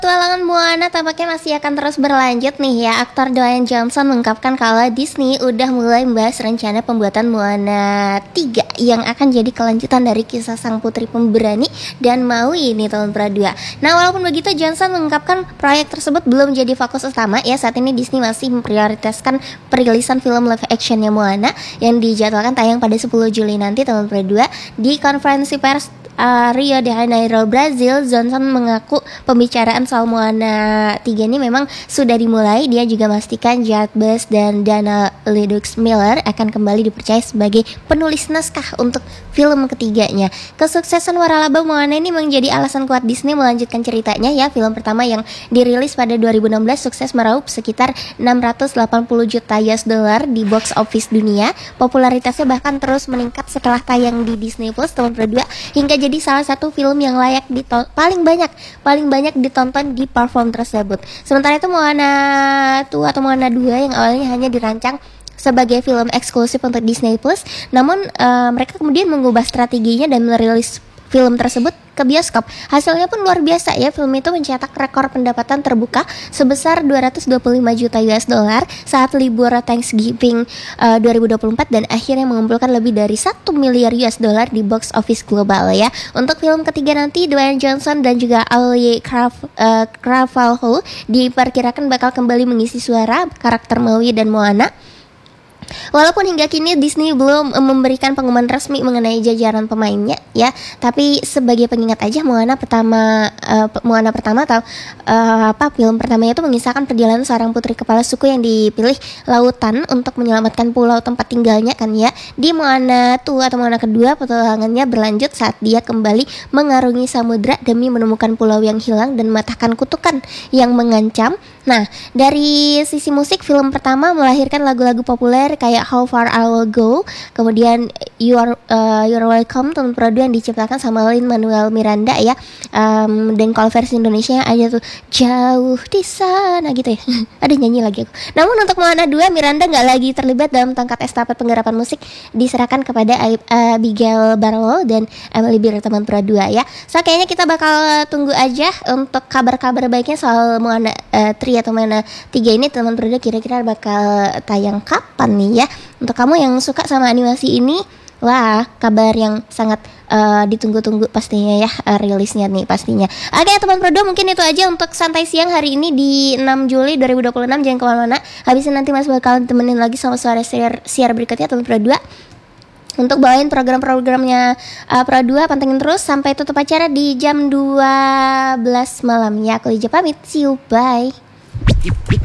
Petualangan Moana tampaknya masih akan terus berlanjut nih ya. Aktor Dwayne Johnson mengungkapkan kalau Disney udah mulai membahas rencana pembuatan Moana 3 yang akan jadi kelanjutan dari kisah sang putri pemberani dan Maui ini tahun pradua. Nah, walaupun begitu Johnson mengungkapkan proyek tersebut belum jadi fokus utama ya. Saat ini Disney masih memprioritaskan perilisan film live actionnya Moana yang dijadwalkan tayang pada 10 Juli nanti tahun pradua. Di konferensi pers Rio de Janeiro, Brazil, Johnson mengaku pembicaraan soal Moana 3 ini memang sudah dimulai. Dia juga memastikan Jared Buss dan Dana Leduc Miller akan kembali dipercaya sebagai penulis naskah untuk film ketiganya. Kesuksesan waralaba Moana ini menjadi alasan kuat Disney melanjutkan ceritanya ya. Film pertama yang dirilis pada 2016 sukses meraup sekitar 680 juta US dollar di box office dunia. Popularitasnya bahkan terus meningkat setelah tayang di Disney Plus tahun kedua hingga jadi salah satu film yang layak paling banyak ditonton di platform tersebut. Sementara itu Moana 2 atau Moana 2 yang awalnya hanya dirancang sebagai film eksklusif untuk Disney Plus, namun mereka kemudian mengubah strateginya dan merilis film tersebut ke bioskop. Hasilnya pun luar biasa ya. Film itu mencetak rekor pendapatan terbuka sebesar 225 juta US dollar saat libur Thanksgiving 2024 dan akhirnya mengumpulkan lebih dari 1 miliar US dollar di box office global ya. Untuk film ketiga nanti Dwayne Johnson dan juga Ali Cravalho diperkirakan bakal kembali mengisi suara karakter Maui dan Moana. Walaupun hingga kini Disney belum memberikan pengumuman resmi mengenai jajaran pemainnya ya, tapi sebagai pengingat aja Moana pertama atau film pertamanya itu mengisahkan perjalanan seorang putri kepala suku yang dipilih lautan untuk menyelamatkan pulau tempat tinggalnya kan ya. Di Moana 2 atau Moana kedua petualangannya berlanjut saat dia kembali mengarungi samudra demi menemukan pulau yang hilang dan mematahkan kutukan yang mengancam. Nah, dari sisi musik film pertama melahirkan lagu-lagu populer kayak How Far I Will Go, kemudian You're Welcome tahun kedua yang diciptakan sama Lin-Manuel Miranda ya. Dan kalau versi Indonesia ada tuh Jauh di Sana gitu ya. Ada nyanyi lagi aku. Namun untuk Moana 2 Miranda nggak lagi terlibat dalam tongkat estafet penggarapan musik, diserahkan kepada Abigail Barlow dan Emily Beer teman kedua ya. So kayaknya kita bakal tunggu aja untuk kabar-kabar baiknya soal Moana 3 atau Moana 3 ini teman kedua kira-kira bakal tayang kapan nih ya. Untuk kamu yang suka sama animasi ini, wah, kabar yang sangat ditunggu-tunggu pastinya ya, rilisnya nih pastinya. Oke teman Prodo, mungkin itu aja untuk santai siang hari ini di 6 Juli 2026. Jangan kemana-mana, habisnya nanti Mas bakal temenin lagi sama suara siar berikutnya teman Prodo. Untuk bawain program-programnya Pro2, pantengin terus sampai tutup acara di jam 12 malam ya. Aku Lija pamit, see you, bye.